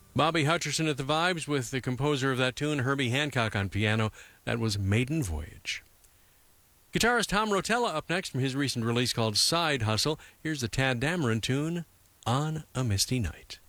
Bobby Hutcherson at the vibes with the composer of that tune, Herbie Hancock, on piano. That was Maiden Voyage. Guitarist Tom Rotella up next from his recent release called Side Hustle. Here's the Tad Dameron tune, On a Misty Night.